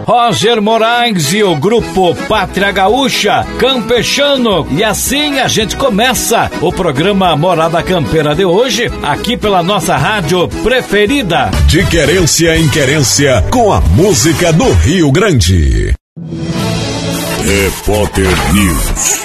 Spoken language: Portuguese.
Roger Moraes e o grupo Pátria Gaúcha, Campechano. E assim a gente começa o programa Morada Campeira de hoje, aqui pela nossa rádio preferida. De querência em querência, com a música do Rio Grande. Repórter News.